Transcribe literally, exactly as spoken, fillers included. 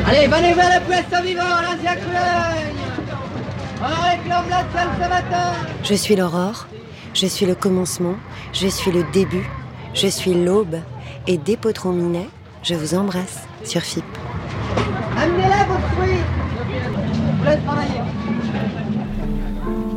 Allez, venez vers le puesto vivant, l'ancien Cologne. On réclame la salle ce matin. Je suis l'aurore, je suis le commencement, je suis le début, je suis l'aube. Et dès Potron Minet, je vous embrasse sur F I P. Amenez-la vos fruits. Vous voulez travailler.